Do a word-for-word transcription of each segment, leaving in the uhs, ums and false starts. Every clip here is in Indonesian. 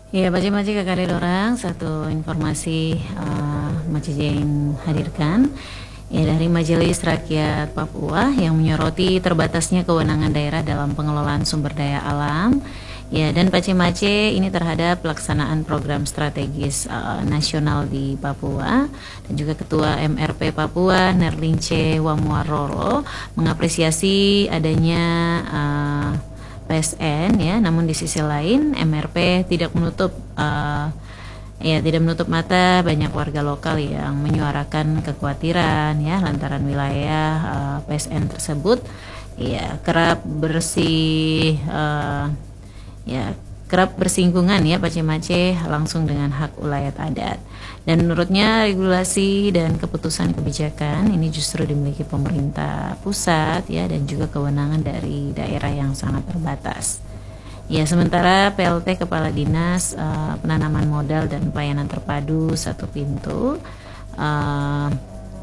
Ya, Maci-Maci kakak ada orang satu informasi uh, Maci Jain hadirkan ya dari Majelis Rakyat Papua yang menyoroti terbatasnya kewenangan daerah dalam pengelolaan sumber daya alam ya, dan Pace-Mace ini terhadap pelaksanaan program strategis uh, nasional di Papua. Dan juga Ketua M R P Papua Nerlince Wamuaroro mengapresiasi adanya uh, P S N ya, namun di sisi lain M R P tidak menutup uh, ya tidak menutup mata banyak warga lokal yang menyuarakan kekhawatiran ya lantaran wilayah uh, P S N tersebut ya kerap bersih uh, ya kerap bersinggungan ya Pace-Mace langsung dengan hak ulayat adat. Dan menurutnya regulasi dan keputusan kebijakan ini justru dimiliki pemerintah pusat ya, dan juga kewenangan dari daerah yang sangat terbatas. Ya, sementara P L T Kepala Dinas uh, Penanaman Modal dan Pelayanan Terpadu Satu Pintu uh,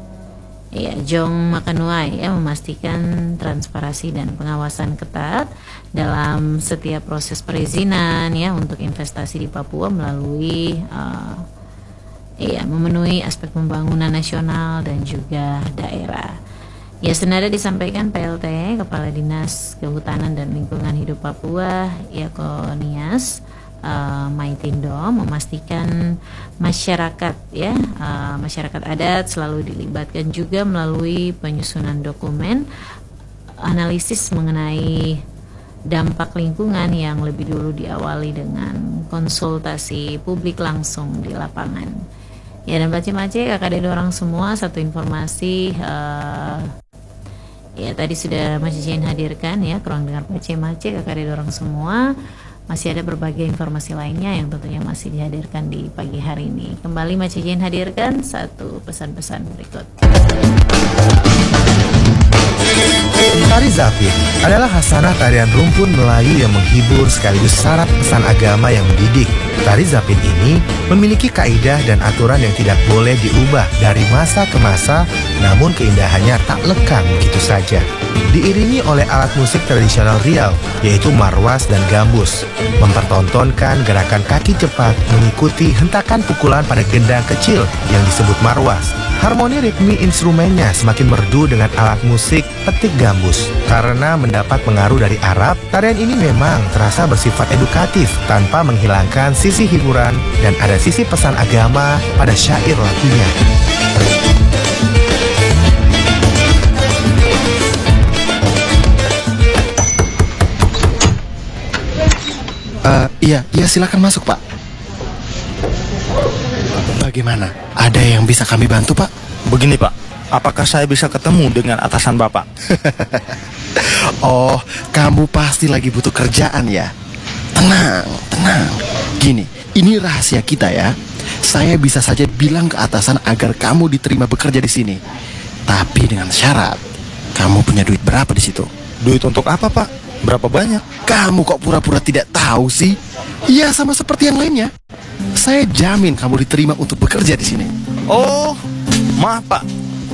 ya, Jong Makanuai ya memastikan transparansi dan pengawasan ketat dalam setiap proses perizinan ya untuk investasi di Papua melalui uh, ya memenuhi aspek pembangunan nasional dan juga daerah. Ya, senada disampaikan P L T Kepala Dinas Kehutanan dan Lingkungan Hidup Papua Yakonias Uh, Maitindo memastikan masyarakat ya uh, masyarakat adat selalu dilibatkan juga melalui penyusunan dokumen analisis mengenai dampak lingkungan yang lebih dulu diawali dengan konsultasi publik langsung di lapangan. Ya, dan Pace-Mace kakak ada orang semua satu informasi uh, ya tadi sudah Maci Jain hadirkan ya, kurang dengar Pace-Mace kakak ada orang semua. Masih ada berbagai informasi lainnya yang tentunya masih dihadirkan di pagi hari ini. Kembali Maci Jain hadirkan satu pesan-pesan berikut. Tari Zapin adalah khasanah tarian rumpun Melayu yang menghibur sekaligus syarat pesan agama yang mendidik. Tari Zapin ini memiliki kaidah dan aturan yang tidak boleh diubah dari masa ke masa, namun keindahannya tak lekang begitu saja. Diiringi oleh alat musik tradisional Riau, yaitu marwas dan gambus, mempertontonkan gerakan kaki cepat mengikuti hentakan pukulan pada gendang kecil yang disebut marwas. Harmoni ritmi instrumennya semakin merdu dengan alat musik petik gambus. Karena mendapat pengaruh dari Arab, tarian ini memang terasa bersifat edukatif tanpa menghilangkan sisi hiburan dan ada sisi pesan agama pada syair lagunya. Uh, iya, iya silakan masuk Pak. Bagaimana? Ada yang bisa kami bantu Pak? Begini Pak, apakah saya bisa ketemu dengan atasan Bapak? Oh, kamu pasti lagi butuh kerjaan ya? Tenang, tenang. Gini, ini rahasia kita ya. Saya bisa saja bilang ke atasan agar kamu diterima bekerja di sini. Tapi dengan syarat, kamu punya duit berapa di situ? Duit untuk apa Pak? Berapa banyak? Kamu kok pura-pura tidak tahu sih? Ya sama seperti yang lainnya. Saya jamin kamu diterima untuk bekerja di sini. Oh, maaf Pak,